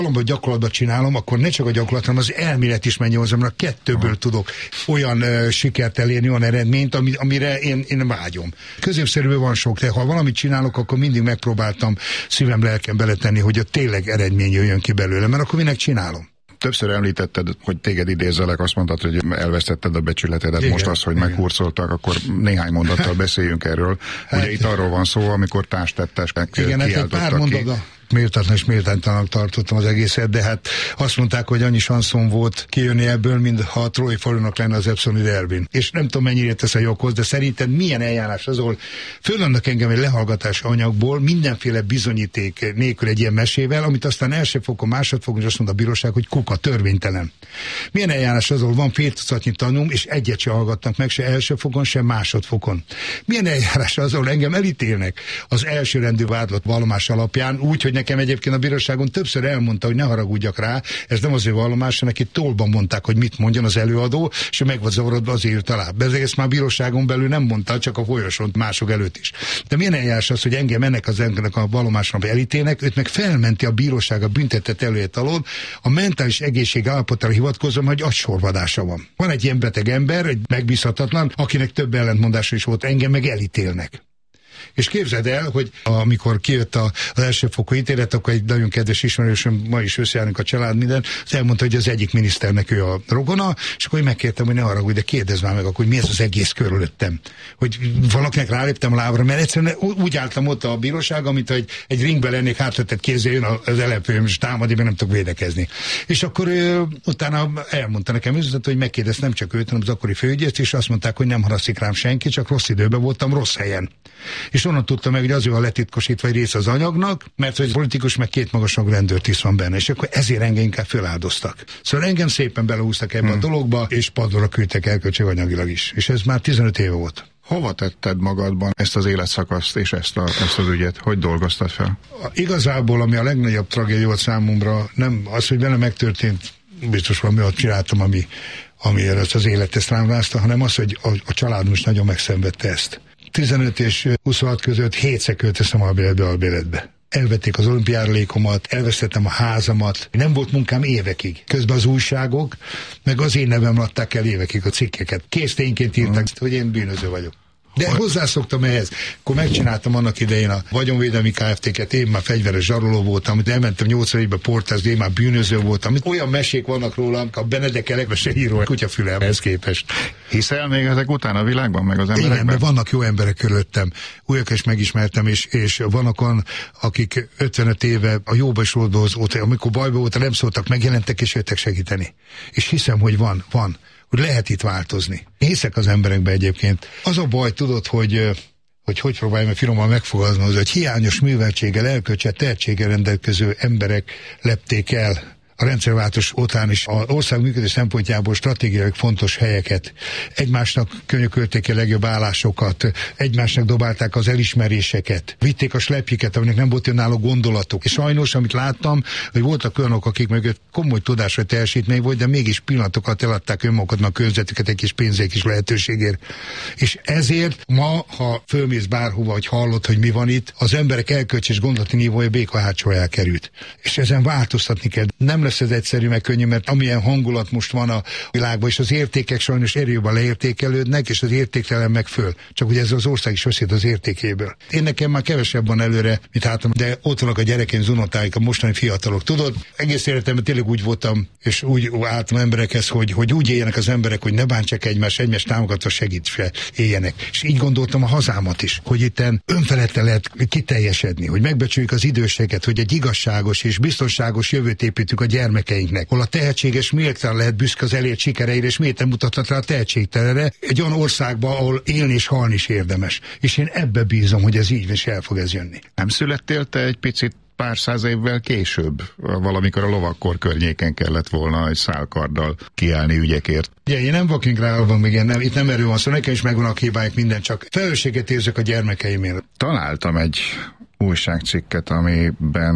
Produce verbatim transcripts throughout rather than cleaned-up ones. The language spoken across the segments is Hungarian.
Valamint gyakorlatban csinálom, akkor ne csak a gyakorlat, hanem az elmélet is menjen hozzá, mert a kettőből Aha. tudok olyan uh, sikert elérni, olyan eredményt, ami, amire én, én vágyom. Középszerűen van sok, de ha valamit csinálok, akkor mindig megpróbáltam szívem, lelkem beletenni, hogy a tényleg eredmény jöjjön ki belőle, mert akkor minek csinálom. Többször említetted, hogy téged idézzelek, azt mondtad, hogy elvesztetted a becsületedet. Igen, most az, hogy igen. meghurcoltak, akkor néhány mondattal beszéljünk erről. Ugye hát, itt arról van szó, amikor társtettesnek kiáltottak ki. Méltatlan és méltánytalanak tartottam az egészet, de hát azt mondták, hogy annyi sanszom volt kijönni ebből, mint ha a Troy falunak lenne az epsoni derbin. És nem tudom, mennyire tesz a joghoz, de szerintem milyen eljárás az, ahol fölannak engem egy lehallgatás anyagból mindenféle bizonyíték nélkül egy ilyen mesével, amit aztán első fokon, másodfokon, és azt mondta a bíróság, hogy kuka, törvénytelen. Milyen eljárás az, ahol van fél tucatnyi tanúm, és egyet se hallgatnak meg, se első fokon, se másodfokon. Milyen eljárás az, ahol engem elítélnek az elsőrendű vádlott vallomás alapján, úgy, hogy nekem egyébként a bíróságon többször elmondta, hogy ne haragudjak rá, ez nem az ő vallomása, neki tolban mondták, hogy mit mondjon az előadó, és meg volt zavarodva, azért írt alá. De ezt már a bíróságon belül nem mondta, csak a folyosón mások előtt is. De milyen eljárás az, hogy engem ennek az ennek a vallomásnak elítélnek, őt meg felmenti a bíróság a büntetett előtt alól, a mentális egészség állapotára hivatkozom, hogy agysorvadása van. Van egy ilyen beteg ember, egy megbízhatatlan, akinek több ellentmondása is volt, engem meg elítélnek. És képzeld el, hogy amikor kijött a, az elsőfokú ítélet, akkor egy nagyon kedves ismerősöm, ma is összejárunk a család minden, az elmondta, hogy az egyik miniszternek ő a rogona, és akkor én megkértem, hogy ne haragudj, de kérdezz már meg, akkor, hogy mi ez az egész körülöttem. Hogy valakinek ráléptem a lábra, mert egyszerűen úgy álltam ott a bíróság, mint hogy egy ringbe lennék, hátratett kézzel jön az elepőm, és támadni, mert nem tudok védekezni. És akkor ő, utána elmondta nekem üzletet, hogy megkérdeztem nem csak őt, hanem az akkori főügyészt, és azt mondták, hogy nem harasszik rám senki, csak rossz időben voltam, rossz helyen. És onnan tudtam meg, hogy azért van letitkosítva egy rész az anyagnak, mert hogy politikus meg két magasnak rendőrtiszt van benne, és akkor ezért engem inkább föláldoztak. Szóval engem szépen belehúztak ebbe hmm. a dologba, és padlóra küldtek elköltség anyagilag is. És ez már tizenöt éve volt. Hova tetted magadban ezt az életszakaszt és ezt, a, ezt az ügyet? Hogy dolgoztad fel? Igazából, ami a legnagyobb tragédia volt számomra, nem az, hogy vele megtörtént, biztos valami ott csináltam, ami, ami ezt az élet ezt rám rázta, hanem az, hogy a, a családom is nagyon megszenvedte ezt. tizenöt és huszonhat között hétszer költöztem albéletbe albéletbe. Elvették az olimpiárulékomat, elvesztettem a házamat, nem volt munkám évekig. Közben az újságok, meg az én nevem adták el évekig a cikkeket. Késztényként írták, hmm. hogy én bűnöző vagyok. De hozzászoktam ehhez. Akkor megcsináltam annak idején a vagyonvédelmi Kft-ket, én már fegyveres zsaroló voltam, amit elmentem nyolcvanegybe portázni, én már bűnöző voltam. Olyan mesék vannak rólam, a Benedek Elekvese író a kutyafülelhez képest. Hiszel még ezek után a világban, meg az emberekben? Igen, mert vannak jó emberek körülöttem. Újak is megismertem, és, és vannak olyan, akik ötvenöt éve a jóba is volt, amikor bajba volt, nem szóltak, megjelentek és jöttek segíteni. És hiszem, hogy van, van. Hogy lehet itt változni. Hiszek az emberekbe egyébként. Az a baj, tudod, hogy hogy, hogy próbálj meg finoman megfogalmazni, hogy hiányos műveltséggel, elkölcsel, tehetséggel rendelkező emberek lepték el a rendszerváltás után is az ország működés szempontjából stratégiailag fontos helyeket. Egymásnak könyökölték a legjobb állásokat, egymásnak dobálták az elismeréseket, vitték a slepjüket, aminek nem volt önálló gondolatuk. És sajnos, amit láttam, hogy voltak olyanok, akik mögött komoly tudás vagy teljesítmény volt, de mégis pillanatokat eladták önmagukat, a körzetüket egy kis pénzék is lehetőségért. És ezért ma, ha fölmész bárhova, hogy hallod, hogy mi van itt, az emberek elkölcs és gondolati nívója béka hátsójára került. És ezen változtatni kell. Nem lesz ez egyszerű, meg könnyű, mert amilyen hangulat most van a világban, és az értékek sajnos erőben leértékelődnek, és az értéktelen meg föl. Csak ugye ez az ország is veszít az értékéből. Én nekem már kevesebb van előre, mint hátam, de ott vannak a gyerekeim, unokáik, a mostani fiatalok. Tudod, egész életemben tényleg úgy voltam, és úgy álltam emberekhez, hogy, hogy úgy éljenek az emberek, hogy ne bántsák egymást, egymást támogatva segítve éljenek. És így gondoltam a hazámat is, hogy itten önfeledten lehet kiteljesedni, hogy megbecsüljük az időseket, hogy egy igazságos és biztonságos jövőt építünk a gyermekeinknek, hol a tehetséges méltán lehet büszke az elért sikereire, és miért nem mutathat rá a tehetségtelenre egy olyan országban, ahol élni és halni is érdemes. És én ebbe bízom, hogy ez így is el fog ez jönni. Nem születtél te egy picit pár száz évvel később? Valamikor a lovakkor környéken kellett volna egy szálkarddal kiállni ügyekért. Ja, én nem vakink rá, még ilyen, nem, itt nem erről van szó, nekem is megvannak hibáik, minden, csak felelősséget érzek a gyermekeimért. Találtam egy újságcikket, amiben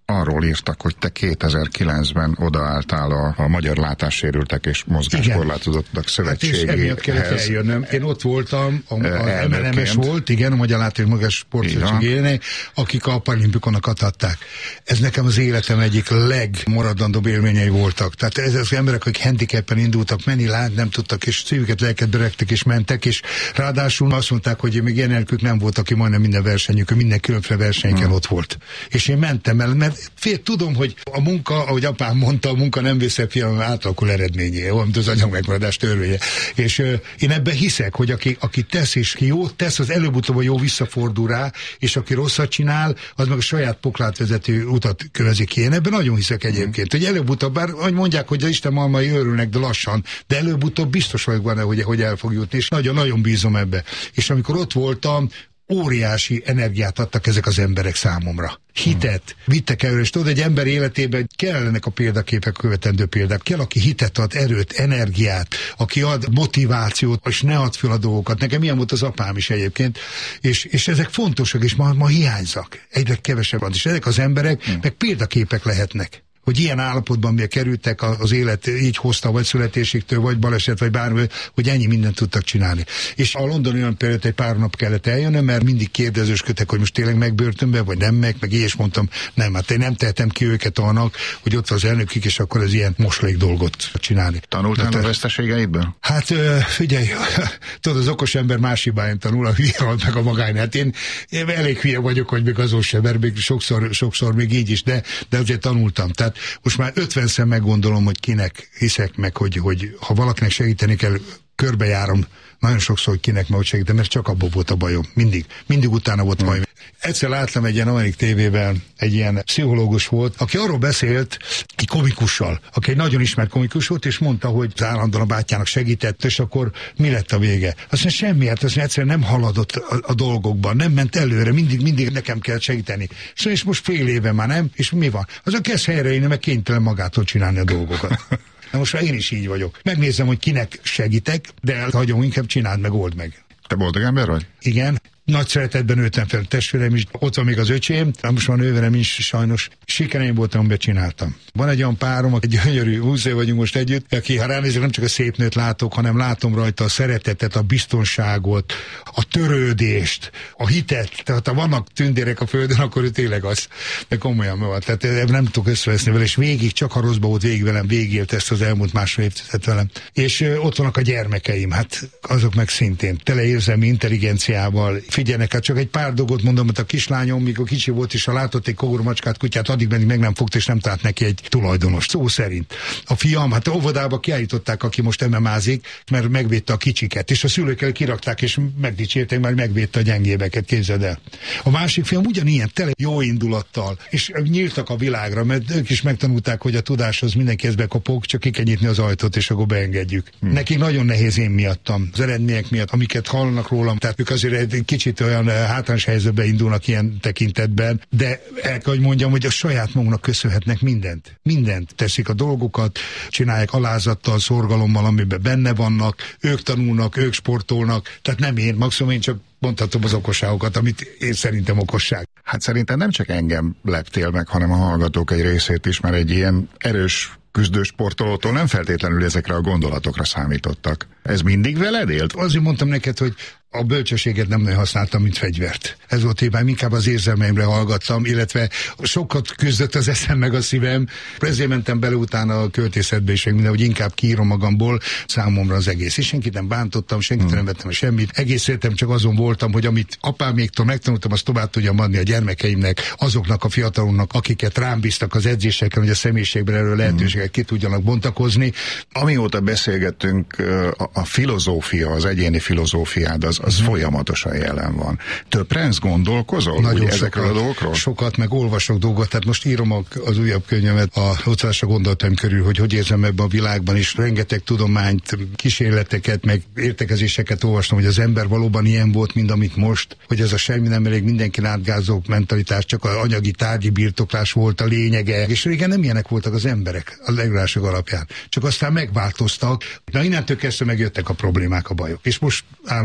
arról írtak, hogy te kétezer-kilencben odaálltál a, a Magyar Látássérültek és Mozgáskorlátozottak Szövetségéhez. Hát és emiatt kellett eljönnöm. Én ott voltam, a, a em en em es volt, igen, a Magyar Látás és Mozgás Sportszövetségének, akik a paralimpikonokat adták. Ez nekem az életem egyik legmaradandóbb élményei voltak. Tehát ez az emberek, akik handicappen indultak, menni, lát, nem tudtak, és szívüket, lelket beregtek, és mentek, és ráadásul azt mondták, hogy még ilyen elkük nem volt, aki majdnem minden versenyükön, minden különféle versenyeken hmm. ott volt. És én mentem el, mert fél, tudom, hogy a munka, ahogy apám mondta, a munka nem vészebb fiam, átalakul eredményé, olyan, mint az anyag megmaradás törvénye. És uh, én ebben hiszek, hogy aki, aki tesz és ki jót tesz, az előbb-utóbb jó visszafordul rá, és aki rosszat csinál, az meg a saját poklát vezető utat kövezik ki. Én ebben nagyon hiszek egyébként, hogy előbb-utóbb, bár hogy mondják, hogy az Isten malmai őrülnek, de lassan, de előbb-utóbb biztos vagyok benne, hogy, hogy el fog jutni, és nagyon-nagyon bízom ebbe. És amikor ott voltam, óriási energiát adtak ezek az emberek számomra. Hitet vittek előre, és tudod, egy ember életében kellenek a példaképek, követendő példák. Kell, aki hitet ad, erőt, energiát, aki ad motivációt, és ne ad fel a dolgokat. Nekem ilyen volt az apám is egyébként, és, és ezek fontosak, és ma, ma hiányzak. Egyre kevesebb van, és ezek az emberek hmm. meg példaképek lehetnek. Hogy ilyen állapotban miért kerültek, az élet így hozta, vagy születéséktől, vagy baleset, vagy bármi, hogy ennyi mindent tudtak csinálni. És a londoni olyan például egy pár nap kellett eljönnöm, mert mindig kérdezősködtek, hogy most tényleg megbörtönbe, vagy nem meg, meg így, és mondtam, nem, hát én nem tehetem ki őket annak, hogy ott az elnökük, és akkor ez ilyen moslék dolgot csinálni. Tanultál a veszteségeidből? Hát figyelj, tudod, az okos ember más hibáján tanul, a hülye meg a magány. Hát én, én elég hülye vagyok, hogy még azon sem, mert még sokszor, sokszor még így is, de, de azért tanultam. Tehát most már ötvenszer meggondolom, hogy kinek hiszek meg, hogy, hogy ha valakinek segíteni kell, körbejárom nagyon sokszor, hogy kinek meg segítem, mert csak abból volt a bajom. Mindig. Mindig utána volt bajom. Egyszer láttam egy ilyen amerikai tévében, egy ilyen pszichológus volt, aki arról beszélt, egy komikussal, aki egy nagyon ismert komikus volt, és mondta, hogy az állandóan a bátyjának segített, és akkor mi lett a vége? Azt mondja, semmi, hát azt egyszerűen nem haladott a, a dolgokban, nem ment előre, mindig, mindig nekem kell segíteni. És most fél éve már nem, és mi van? Az a kezd helyreérni, meg kénytelen magától csinálni a dolgokat. Na most már én is így vagyok. Megnézem, hogy kinek segítek, de hagyom, inkább csináld meg, old meg. Te boldog ember vagy? Igen. Nagy szeretetben nőttem fel, testvérem is, ott van még az öcsém, most van nőverem is sajnos. Sikereim voltam, becsináltam. Van egy olyan párom, egy gyönyörű, húsz év vagyunk most együtt, aki, ha ránézek, nem csak a szép nőt látok, hanem látom rajta a szeretetet, a biztonságot, a törődést, a hitet. Tehát ha vannak tündérek a földön, akkor ő tényleg az. De komolyan van. Tehát nem tudok összeveszni vele, és végig csak a rosszba volt végig velem, végigélt ezt az elmúlt másfél évtizedet velem. És ö, ott vannak a gyermekeim, hát azok meg szintén tele érzelmi intelligenciával. Figyelnek, hát csak egy pár dolgot mondom, hogy a kislányom, mikor kicsi volt, és ha látott egy kogormacskát, kutyát, addig pedig meg nem fogta, és nem talált neki egy tulajdonos, szó szerint. A fiam, hát óvodába kiállították, aki most em em á-zik, mert megvédte a kicsiket, és a szülőkkel kirakták, és megdicsérték, mert megvédte a gyengébeket, képzeld el. A másik fiam ugyanilyen, tele jó indulattal, és nyíltak a világra, mert ők is megtanulták, hogy a tudáshoz mindenkihez bekopog, csak ki kell nyitni az ajtót, és akkor beengedjük. Hmm. Nekik nagyon nehéz én miattam, az eredmények miatt, amiket hallanak rólam, tehát ők azért egy kicsit olyan hátrányos helyzetbe indulnak ilyen tekintetben, de el kell, hogy mondjam, hogy a saját magunknak köszönhetnek mindent. Mindent teszik a dolgokat, csinálják alázattal, szorgalommal, amiben benne vannak, ők tanulnak, ők sportolnak, tehát nem én, maximum én csak mondhatom az okosságokat, amit én szerintem okosság. Hát szerintem nem csak engem leptél meg, hanem a hallgatók egy részét is, mert egy ilyen erős küzdősportolótól nem feltétlenül ezekre a gondolatokra számítottak. Ez mindig veled élt? Azért mondtam neked, hogy a bölcsességet nem nagyon használtam, mint fegyvert. Ez volt éppen, inkább az érzelmeimre hallgattam, illetve sokat küzdött az eszem meg a szívem. Ezért mentem bele utána a költészetbe is, minden, hogy inkább kiírom magamból számomra az egész. És senkit nem bántottam, senkit hmm. nem vettem semmit. Egész életem csak azon voltam, hogy amit apáméktól megtanultam, azt tovább tudjam adni a gyermekeimnek, azoknak a fiataloknak, akiket rám bíztak az edzésekkel, hogy a személyiségben erről lehetőséget ki tudjanak bontakozni. Amióta beszélgettünk, a, a filozófia, az egyéni filozófiád, az, az hmm. folyamatosan jelen van. Többrendsz, gondolkozol nagyon ezekről sokat, a dolgokról? Sokat, meg olvasok dolgot, tehát most írom az újabb könyvemet a utcásra gondoltam körül, hogy hogy érzem ebben a világban is. Rengeteg tudományt, kísérleteket, meg értekezéseket olvastam, hogy az ember valóban ilyen volt, mint amit most, hogy ez a semmi nem elég, mindenki átgázó mentalitás, csak az anyagi tárgyi birtoklás volt a lényege. És régen nem ilyenek voltak az emberek a legrások alapján. Csak aztán megváltoztak. Na innentől kezdve megjöttek a problémák, a bajok. És most állunk ott, ahol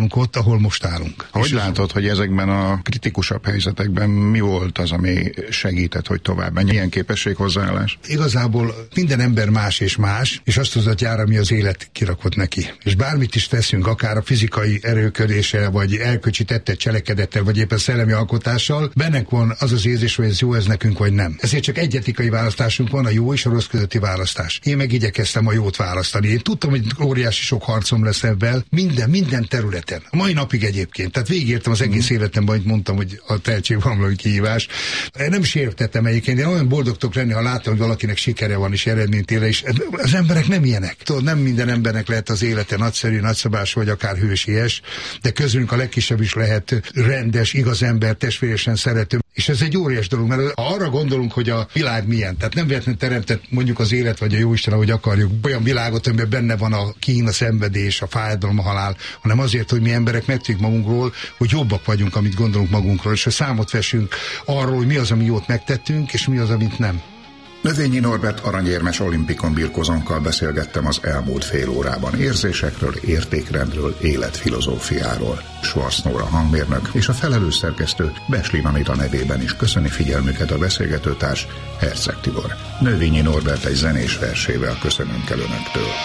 ahol most állunk. Hogy és látod, hogy ezekben a kritikusabb helyzetekben mi volt az, ami segített, hogy tovább menj? Milyen képesség, hozzáállás? Igazából minden ember más és más, és azt hozott jár, ami az élet kirakott neki. És bármit is teszünk, akár a fizikai erőködéssel, vagy elköcsi tettet cselekedettel, vagy éppen szellemi alkotással, bennek van az az érzés, hogy ez jó ez nekünk, vagy nem. Ezért csak egy etikai választásunk van, a jó és a rossz közötti választás. Én meg igyekeztem a jót választani. Én tudtam, hogy óriási sok harcom lesz ebben, minden, minden területen. A mai napig egyébként. Tehát végigértem az egész mm. életemben, hogy mondtam, hogy a tehetség van valami kihívás. Nem sértettem egyébként. Én olyan boldog tudok lenni, ha látom, hogy valakinek sikere van és eredményt ér, és az emberek nem ilyenek. Tudod, nem minden embernek lehet az élete nagyszerű, nagyszabású, vagy akár hősies, de közülünk a legkisebb is lehet rendes, igaz ember, testvéresen szerető. És ez egy óriás dolog, mert arra gondolunk, hogy a világ milyen. Tehát nem véletlenül teremtett mondjuk az élet, vagy a jóisten, ahogy akarjuk, olyan világot, amiben benne van a kín, a szenvedés, a fájdalom, a halál, hanem azért, hogy mi emberek megtudjuk magunkról, hogy jobbak vagyunk, amit gondolunk magunkról, és hogy számot vessünk arról, hogy mi az, ami jót megtettünk, és mi az, amit nem. Növényi Norbert aranyérmes olimpikon birkozónkkal beszélgettem az elmúlt fél órában érzésekről, értékrendről, életfilozófiáról. Schwarz Nóra hangmérnök és a felelős szerkesztő Besling Anita nevében is köszöni figyelmüket a beszélgetőtárs Herceg Tibor. Növényi Norbert egy zenés versével köszönünk el önöktől.